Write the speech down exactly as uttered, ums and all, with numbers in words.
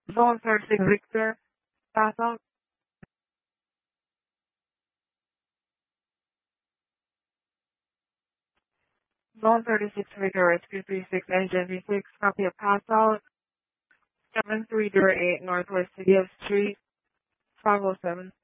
Zone thirty-six Victor, pass out. Zone thirty-six Victor, Rescue three six Engine V six, copy a pass out. seven three zero eight Northwest City of Street, five oh seven.